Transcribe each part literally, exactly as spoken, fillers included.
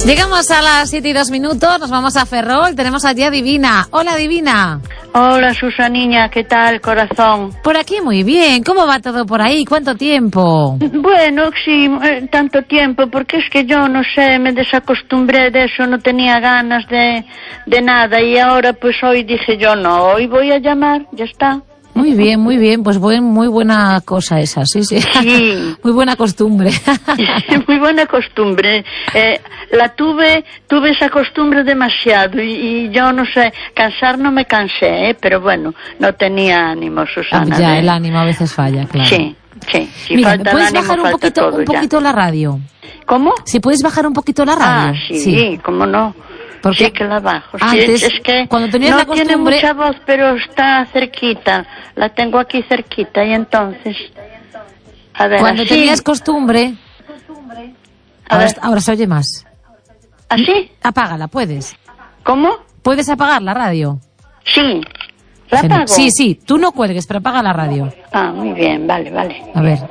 Llegamos a las siete y dos minutos, nos vamos a Ferrol, tenemos allí a Divina. Hola, Divina. Hola, Susaniña, ¿qué tal, corazón? Por aquí muy bien, ¿cómo va todo por ahí? ¿Cuánto tiempo? Bueno, sí, eh, tanto tiempo, porque es que yo, no sé, me desacostumbré de eso, no tenía ganas de, de nada, y ahora pues hoy dije yo, no, hoy voy a llamar, ya está. Muy bien, muy bien, pues buen, muy buena cosa esa, sí, sí. Sí. Muy buena costumbre. Muy buena costumbre. Eh, la tuve, tuve esa costumbre demasiado y, y yo no sé, cansar no me cansé, ¿eh? Pero bueno, no tenía ánimo, Susana. Ya, de... el ánimo a veces falla, claro. Sí, sí. Si Mira, falta ¿puedes el ánimo, bajar un poquito, todo, un poquito ya. la radio? ¿Cómo? Si puedes bajar un poquito la radio. Ah, sí, sí. ¿Cómo no? Porque sí que la bajo. antes, sí, es, es que cuando tenías no la costumbre... tiene mucha voz, pero está cerquita. La tengo aquí cerquita y entonces... A ver, Cuando así... tenías costumbre... A Ahora, ver. ahora se oye más. ¿Así? Apágala, ¿puedes? ¿Cómo? ¿Puedes apagar la radio? Sí. ¿La Genial. apago? Sí, sí, tú no cuelgues, pero apaga la radio. Ah, muy bien, vale, vale. A ver.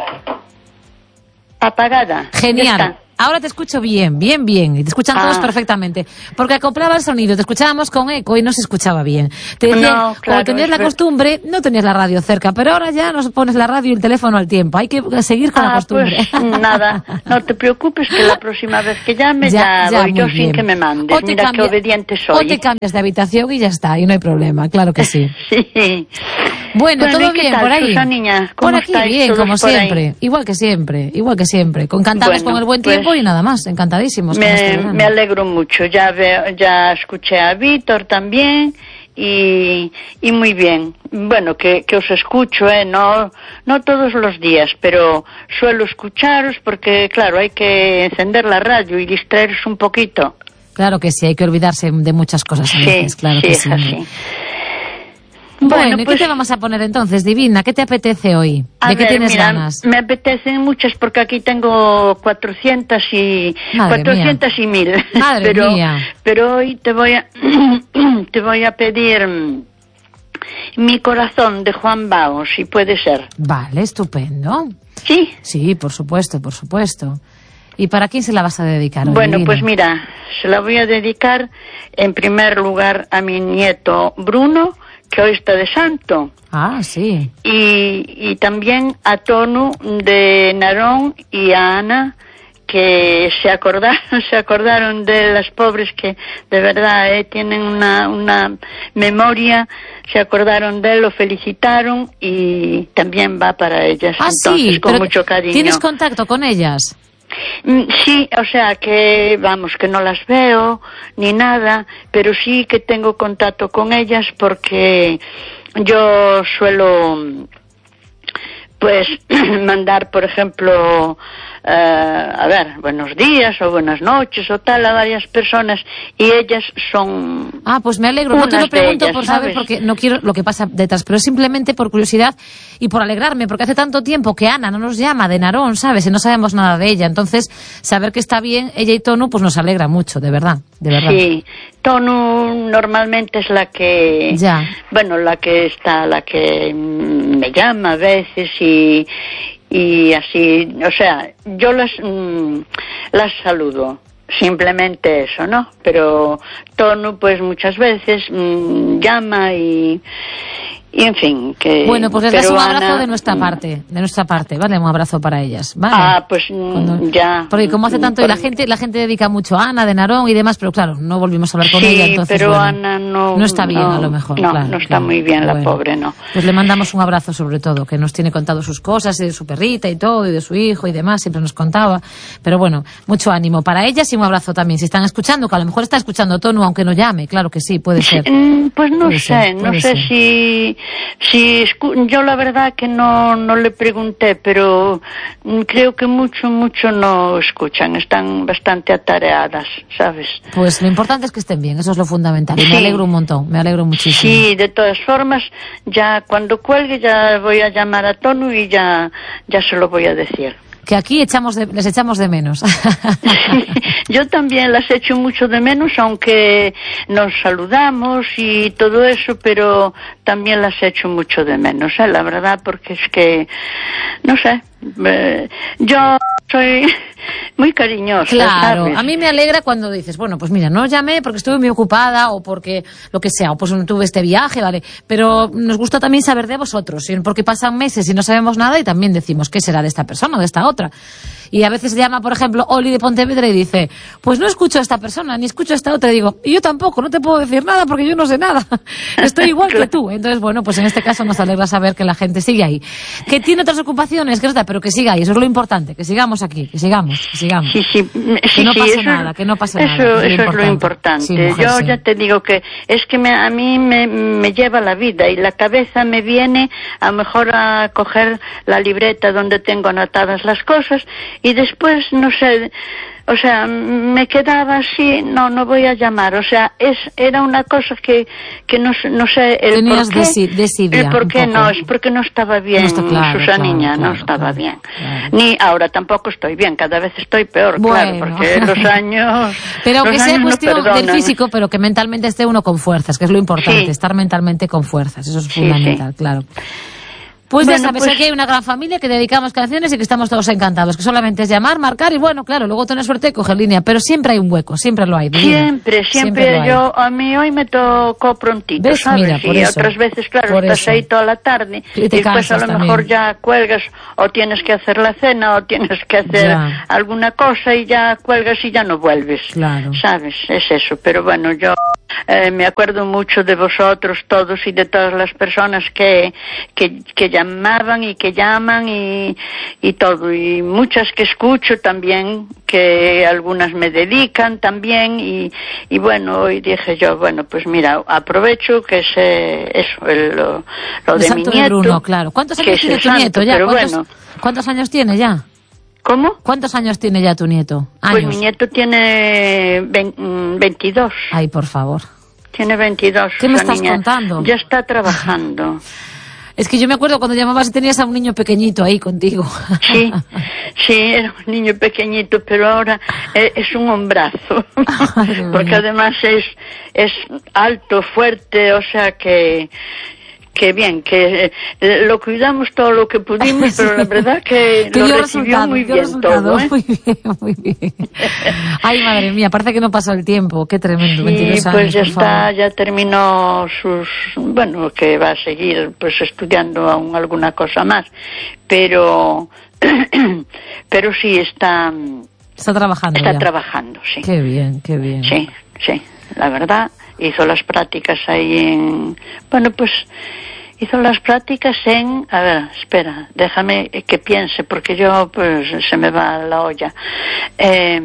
Apagada. Ya Genial. está. Ahora te escucho bien, bien, bien. Y te escuchan Ah. todos perfectamente. Porque acoplaba el sonido, te escuchábamos con eco y no se escuchaba bien. Te decía, No, claro, cuando tenías es la ver- costumbre, no tenías la radio cerca, pero ahora ya nos pones la radio y el teléfono al tiempo. Hay que seguir con la Ah, costumbre. pues nada, no te preocupes que la próxima vez que llame ya, voy yo muy sin bien. que me mandes. O te Mira cambia- qué obediente O soy. te cambias de habitación y ya está, y no hay problema, claro que sí. Sí. Bueno, Bueno, todo ¿y qué bien tal, por ahí. Susaniña? ¿Cómo Por aquí estáis bien, todos como por ahí? siempre. Igual que siempre, igual que siempre. Encantados Bueno, con el buen pues, tiempo y nada más, encantadísimos con este Me, verano. me alegro mucho. Ya veo, ya escuché a Víctor también y, y muy bien. Bueno, que, que os escucho, eh, no, no todos los días, pero suelo escucharos porque, claro, hay que encender la radio y distraerse un poquito. Claro que sí, hay que olvidarse de muchas cosas a Sí, veces, claro sí, que es sí. así. Bueno, Bueno, ¿y pues- qué te vamos a poner entonces, Divina? ¿Qué te apetece hoy? A ¿De qué ver, tienes mira, ganas? me apetecen muchas porque aquí tengo cuatrocientas y Madre cuatrocientas y mil. Madre pero, mía. pero hoy te voy a te voy a pedir mm, Mi corazón de Juan Bao, si puede ser. Vale, estupendo. ¿Sí? Sí, por supuesto, por supuesto. ¿Y para quién se la vas a dedicar hoy, Bueno, Divina? pues mira, se la voy a dedicar en primer lugar a mi nieto Bruno, que hoy está de santo. Ah, sí. Y, y también a Tonu de Narón y a Ana, que se acordaron, se acordaron de las pobres que de verdad eh, tienen una, una memoria, se acordaron de él, lo felicitaron y también va para ellas. Ah, Entonces, sí, con pero mucho cariño. ¿tienes contacto con ellas? Mm, Sí, o sea que, vamos, que no las veo ni nada, pero sí que tengo contacto con ellas porque yo suelo, pues, mandar, por ejemplo, eh, a ver, buenos días o buenas noches o tal a varias personas y ellas son... Ah, pues me alegro. No te Unas lo pregunto de ellas, por saber, ¿sabes? porque no quiero lo que pasa detrás, pero simplemente por curiosidad y por alegrarme, porque hace tanto tiempo que Ana no nos llama de Narón, ¿sabes? Y no sabemos nada de ella. Entonces, saber que está bien ella y Tonu, pues nos alegra mucho, de verdad, de verdad. Sí, Tonu normalmente es la que, Ya. bueno, la que está, la que mm, me llama a veces y, y así, o sea, yo las, mm, las saludo, simplemente eso, ¿no? Pero Tonu, pues muchas veces mm, llama y, y en fin, que... Bueno, pues les das pero un abrazo Ana, de nuestra mm, parte, de nuestra parte, ¿vale? Un abrazo para ellas, ¿vale? Ah, pues mm, Cuando- ya. Porque como hace tanto y Por- la gente la gente dedica mucho a Ana de Narón y demás, pero claro, no volvimos a hablar con sí, ella, entonces pero bueno, Ana no... no está bien no, a lo mejor. No, claro, no está claro. muy bien la Bueno, pobre, no. Pues le mandamos un abrazo sobre todo, que nos tiene contado sus cosas y de su perrita y todo, y de su hijo y demás, siempre nos contaba. Pero bueno, mucho ánimo para ellas y un abrazo también. Si están escuchando, que a lo mejor está escuchando Tonu, aunque no llame, claro que sí, puede ser. Mm, Pues no Puede sé, ser, no puede sé ser. si, si escu- yo la verdad que no, no le pregunté, pero mm, creo que mucho, mucho no escuchan, están bastante atareadas, ¿sabes? Pues lo importante es que estén bien, eso es lo fundamental. Y me Sí. alegro un montón, me alegro muchísimo. Sí, de todas formas, ya cuando cuelgue ya voy a llamar a Tonu y ya, ya se lo voy a decir. Que aquí echamos de- les echamos de menos. Yo también las echo mucho de menos, aunque nos saludamos y todo eso, pero también las echo mucho de menos, ¿eh? La verdad, porque es que, no sé, eh, yo soy muy cariñosa, claro, ¿sabes? A mí me alegra cuando dices, bueno, pues mira, no llamé porque estuve muy ocupada o porque lo que sea, o pues no tuve este viaje, vale, pero nos gusta también saber de vosotros, porque pasan meses y no sabemos nada y también decimos, ¿qué será de esta persona o de esta otra? Y a veces llama, por ejemplo, Oli de Pontevedra y dice, pues no escucho a esta persona, ni escucho a esta otra, y digo, y yo tampoco, no te puedo decir nada porque yo no sé nada, estoy igual que tú. Entonces, bueno, pues en este caso nos alegra saber que la gente sigue ahí, que tiene otras ocupaciones, que está, pero que siga ahí, eso es lo importante, que sigamos aquí, que sigamos, que sigamos. Sí, sí, que sí, no pase sí, eso, nada, que no pase eso, nada. Eso es lo importante. Sí, mujer, yo sí. ya te digo que es que me, a mí me, me lleva la vida y la cabeza me viene a lo mejor a coger la libreta donde tengo anotadas las cosas y después, no sé, o sea, me quedaba así, no, no voy a llamar, o sea, es era una cosa que, que no, no sé el Tenías por qué, desi- desidia, el por qué un poco. no, es porque no estaba bien, no está claro, Susanilla, claro, no claro, estaba claro, bien, claro. ni ahora tampoco estoy bien, cada vez estoy peor, bueno. claro, porque los años, pero los que sea años cuestión no del perdonan. físico, pero que mentalmente esté uno con fuerzas, que es lo importante, Sí. estar mentalmente con fuerzas, eso es Sí, fundamental, sí. claro. Pues Bueno, ya sabes, pues... aquí hay una gran familia que dedicamos canciones y que estamos todos encantados, que solamente es llamar, marcar y bueno, claro, luego tener suerte y coger línea, pero siempre hay un hueco, siempre lo hay. Divina. Siempre, siempre, siempre lo hay. yo, a mí hoy me tocó prontito, ¿Ves? ¿sabes? Mira, por y eso, otras veces, claro, por estás eso. ahí toda la tarde Y y, te después a lo cansas mejor también. ya cuelgas o tienes que hacer la cena o tienes que hacer Ya. alguna cosa y ya cuelgas y ya no vuelves, Claro. ¿sabes? Es eso, pero bueno, yo eh, me acuerdo mucho de vosotros todos y de todas las personas que, que, que llamaban y que llaman y, y todo, y muchas que escucho también, que algunas me dedican también y, y bueno, hoy dije yo, bueno, pues mira, aprovecho que sé eso, el, lo, lo El de santo mi nieto. Bruno, claro. ¿Cuántos que años es tiene el tu nieto santo, ya? pero ¿Cuántos, bueno. ¿Cuántos años tiene ya? ¿Cómo? ¿Cuántos años tiene ya tu nieto? Años. Pues mi nieto tiene veintidós. Ay, por favor. Tiene veintidós. ¿Qué me esa estás niña. contando? Ya está trabajando. Es que yo me acuerdo cuando llamabas y tenías a un niño pequeñito ahí contigo. Sí, sí, era un niño pequeñito, pero ahora es, es un hombrazo. Porque además es, es alto, fuerte, o sea que... que bien, que eh, lo cuidamos todo lo que pudimos, pero la verdad que, que lo dio recibió muy dio bien todo, ¿eh? Muy bien, muy bien. Ay, madre mía, parece que no pasó el tiempo, qué tremendo, Sí, veintidós años, pues ya por está, favor. ya terminó sus, bueno, que va a seguir pues estudiando aún alguna cosa más, pero, pero sí está, Está trabajando está ya. trabajando, sí. Qué bien, qué bien. Sí, sí, la verdad, hizo las prácticas ahí en, bueno, pues hizo las prácticas en, a ver, espera, déjame que piense, porque yo, pues, se me va la olla. Eh,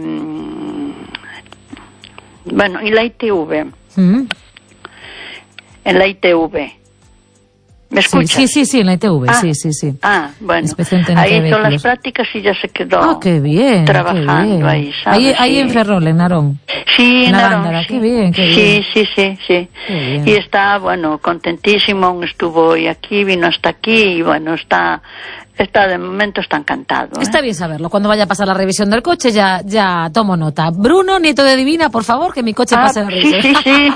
bueno, en la I T V. ¿Mm? En la I T V. ¿Me Sí, escuchas? sí, sí, sí, en la I T V, Ah, sí, sí, sí. Ah, bueno, Inspección técnica ahí de hizo vehículos. las prácticas y ya se quedó Ah, qué bien, trabajando qué bien. ahí, ¿sabes? Ahí, ahí Sí. en Ferrol, en Narón. Sí, En la Narón, Gándara, sí. qué bien, qué sí, bien. Sí, sí, sí, Qué bien. Y está, bueno, contentísimo, estuvo hoy aquí, vino hasta aquí y bueno, está, está de momento está encantado. ¿eh? Está bien saberlo. Cuando vaya a pasar la revisión del coche ya, ya tomo nota. Bruno, nieto de Divina, por favor, que mi coche Ah, pase la sí, revisión. sí, sí.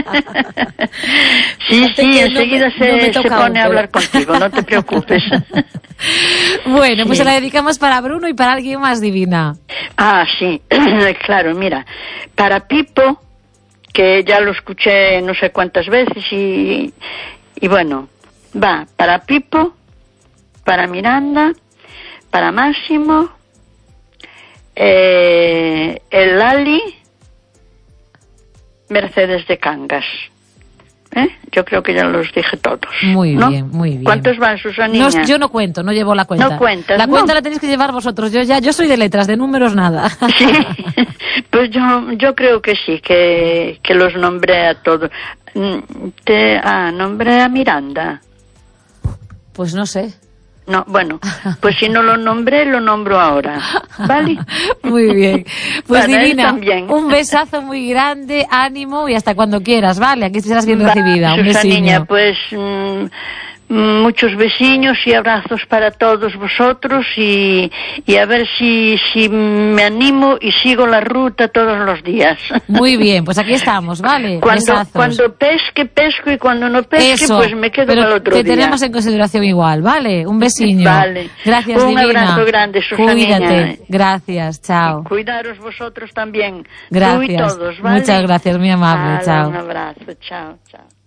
sí, Fíjate sí, que no enseguida me- no me se, se toca pone aún, a hablar pero- contigo, no te preocupes. Bueno, pues Sí. se la dedicamos para Bruno y para alguien más, Divina. Ah, sí, claro, mira, para Pipo, que ya lo escuché no sé cuántas veces y, y bueno, va para Pipo, para Miranda, para Máximo, eh, el Lali, Mercedes de Cangas. ¿Eh? Yo creo que ya los dije todos. Muy ¿no? bien, muy bien. ¿Cuántos van, Susanina? No, yo no cuento, no llevo la cuenta. No cuentas, La ¿no? cuenta la tenéis que llevar vosotros. Yo ya, yo soy de letras, de números nada. Sí, pues yo yo creo que sí, que, que los nombré a todos. Mm, Te, ah, nombré a Miranda. Pues no sé. No, bueno, pues si no lo nombré, lo nombro ahora. ¿Vale? Muy bien. Pues Para él Divina, también. un besazo muy grande, ánimo y hasta cuando quieras, ¿vale? Aquí serás bien Va, recibida. Un Susaniña, besiño. pues mm, muchos vecinos y abrazos para todos vosotros y, y a ver si, si me animo y sigo la ruta todos los días. Muy bien, pues aquí estamos, ¿vale? Cuando, cuando pesque, pesco y cuando no pesque, Eso, pues me quedo pero para el otro que día. tenemos en consideración igual, ¿vale? Un besiño. Vale. Gracias, Un Divina. abrazo grande, Susanina. Cuídate. Gracias, chao. Cuidaros vosotros también. Gracias. Tú y todos, ¿vale? Muchas gracias, muy amable. Vale, chao. Un abrazo, chao, chao.